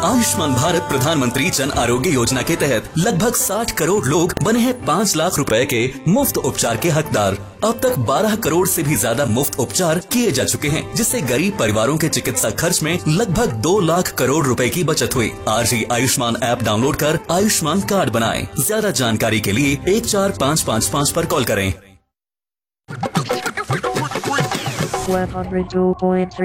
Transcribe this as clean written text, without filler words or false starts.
आयुष्मान भारत प्रधानमंत्री जन आरोग्य योजना के तहत लगभग 60 करोड़ लोग बने हैं 5 लाख रुपए के मुफ्त उपचार के हकदार। अब तक 12 करोड़ से भी ज्यादा मुफ्त उपचार किए जा चुके हैं, जिससे गरीब परिवारों के चिकित्सा खर्च में लगभग 2 लाख करोड़ रुपए की बचत हुई। आज ही आयुष्मान ऐप डाउनलोड कर आयुष्मान कार्ड बनाएं। ज्यादा जानकारी के लिए 14555 पर कॉल करें। 102.3